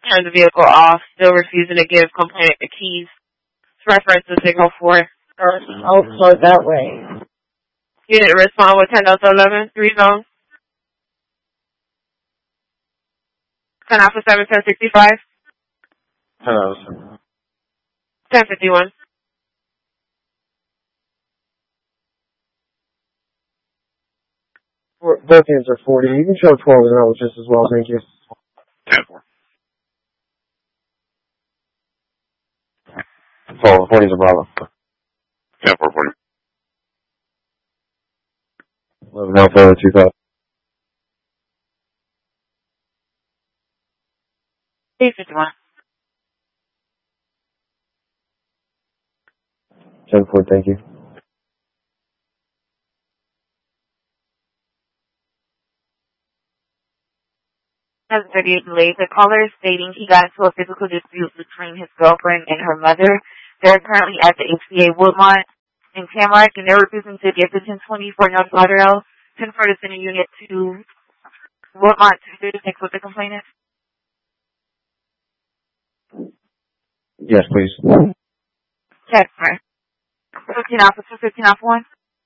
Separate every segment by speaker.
Speaker 1: Turn the vehicle off, still refusing to give complainant the keys. Reference to signal 4.
Speaker 2: Oh, so that way.
Speaker 1: You didn't respond with 10 Delta 11, 3 zone. 10 Alpha 7, 1065.
Speaker 3: Hello.
Speaker 1: 1051.
Speaker 3: Both hands are 40. You can show 12 and that was just as well, thank you.
Speaker 4: 10-4.
Speaker 3: So, 40 is a Bravo.
Speaker 4: 10-4, 40.
Speaker 3: 11 Alpha 2000.
Speaker 1: 851.
Speaker 3: 10-4, thank you.
Speaker 5: Has 38 delayed. The caller is stating he got into a physical dispute between his girlfriend and her mother. They're currently at the HCA Woodmont in Tamarack, and they're refusing to give the 1020 for North Lauderdale. 10 for to send a unit to Woodmont to take with the complainant.
Speaker 3: Yes, please.
Speaker 5: Check, sir. 15 Alpha 2, 15 Alpha 1.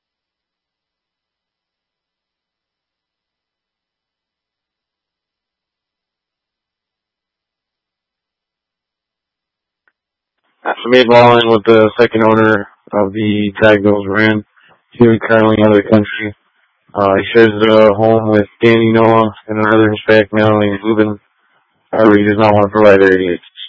Speaker 3: I made law in with the second owner of the tag that was ran. He was currently out of the country. He shares the home with Danny Noah and another Hispanic male named Ruben. However, he does not want to provide their ADH.